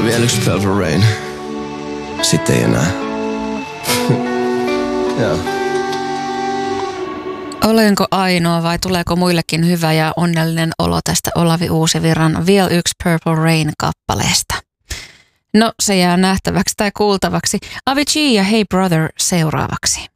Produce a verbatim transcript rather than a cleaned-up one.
vielä yksi Purple Rain. Sitten ei enää. Joo. Olenko ainoa vai tuleeko muillekin hyvä ja onnellinen olo tästä Olavi Uusivirran vielä yksi Purple Rain-kappaleesta? No, se jää nähtäväksi tai kuultavaksi. Avicii ja Hey Brother seuraavaksi.